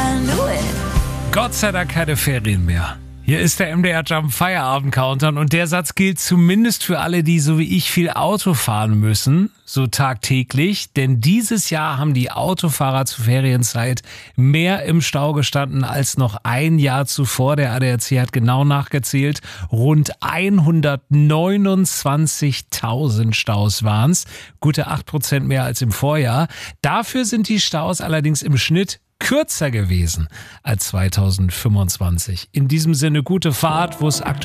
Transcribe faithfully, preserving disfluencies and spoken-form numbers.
Gott sei Dank keine Ferien mehr. Hier ist der M D R Jump Feierabend Countdown und der Satz gilt zumindest für alle, die so wie ich viel Auto fahren müssen, so tagtäglich, denn dieses Jahr haben die Autofahrer zur Ferienzeit mehr im Stau gestanden als noch ein Jahr zuvor. Der A D A C hat genau nachgezählt, rund hundertneunundzwanzigtausend Staus waren es, gute acht Prozent mehr als im Vorjahr. Dafür sind die Staus allerdings im Schnitt kürzer gewesen als zweitausendfünfundzwanzig. In diesem Sinne gute Fahrt, wo es aktuell